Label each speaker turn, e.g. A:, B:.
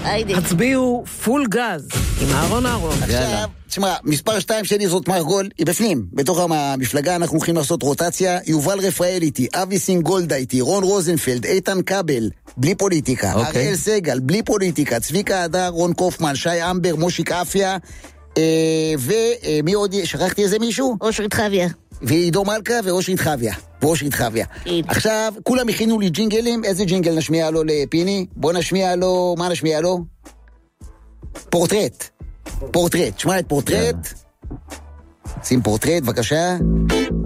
A: היידי.
B: הצביעו פול גז עם אהרון.
C: עכשיו, תשמע, מספר 2 שלי זאת מרגול, היא בפנים. בתוך המפלגה אנחנו הולכים לעשות רוטציה. יובל רפאל איתי, אבי סינגולדה איתי, רון רוזנפלד, איתן קבל, בלי פוליטיקה. אריאל סגל, בלי פוליטיקה. צביקה הדר, רון קופמן, שי אמבר, מושיק אפיה. ומי עוד? שכחתי איזה מישהו?
A: אושרית חוויה.
C: ועידו מלכה ואושרית חוויה. עכשיו, כולם הכינו לי ג'ינגלים. איזה ג'ינגל נשמיע לו לפיני? בוא נשמיע לו, מה נשמיע לו? פורטרט. שמע את פורטרט. שים פורטרט, בבקשה.